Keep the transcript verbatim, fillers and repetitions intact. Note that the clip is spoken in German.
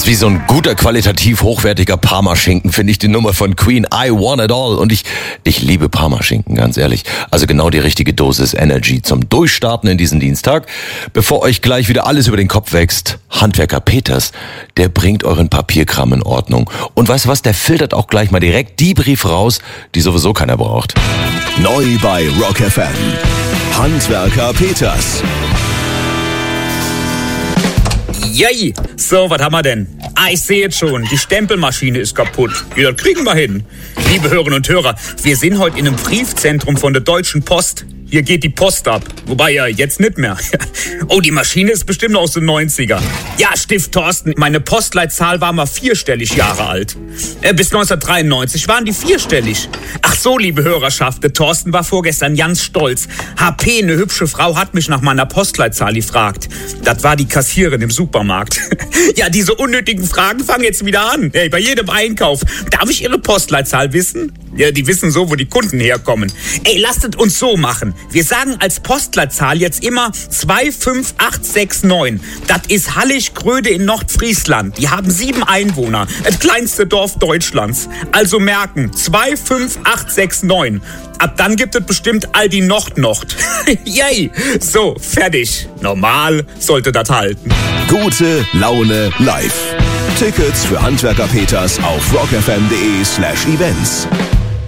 wie so ein guter, qualitativ hochwertiger Parmaschinken, finde ich die Nummer von Queen, I Want It All. Und ich, ich liebe Parmaschinken, ganz ehrlich. Also genau die richtige Dosis Energy zum Durchstarten in diesen Dienstag. Bevor euch gleich wieder alles über den Kopf wächst, Handwerker Peters, der bringt euren Papierkram in Ordnung. Und weißt du was, der filtert auch gleich mal direkt die Briefe raus, die sowieso keiner braucht. Neu bei Rock F M. Handwerker Peters. Yay! So, was haben wir denn? Ah, ich sehe jetzt schon, die Stempelmaschine ist kaputt. Ja, das kriegen wir hin. Liebe Hörerinnen und Hörer, wir sind heute in einem Briefzentrum von der Deutschen Post. Hier geht die Post ab. Wobei ja jetzt nicht mehr. Oh, die Maschine ist bestimmt aus den neunziger. Ja, Stift Thorsten, meine Postleitzahl war mal vierstellig Jahre alt. Äh, bis neunzehnhundertdreiundneunzig waren die vierstellig. Ach so, liebe Hörerschaft, der Thorsten war vorgestern ganz stolz. H P, eine hübsche Frau, hat mich nach meiner Postleitzahl gefragt. Das war die Kassiererin im Supermarkt. Ja, diese unnötigen Fragen fangen jetzt wieder an. Hey, bei jedem Einkauf. Darf ich Ihre Postleitzahl wissen? Ja, die wissen so, wo die Kunden herkommen. Ey, lasst es uns so machen. Wir sagen als Postleitzahl jetzt immer zwei fünf acht sechs neun. Das ist Hallig-Gröde in Nordfriesland. Die haben sieben Einwohner. Das kleinste Dorf Deutschlands. Also merken, zwei fünf acht sechs neun. Ab dann gibt es bestimmt Aldi Nord-Nord. Yay! So, fertig. Normal sollte das halten. Gute Laune live. Tickets für Handwerker Peters auf rockfm.de slash events.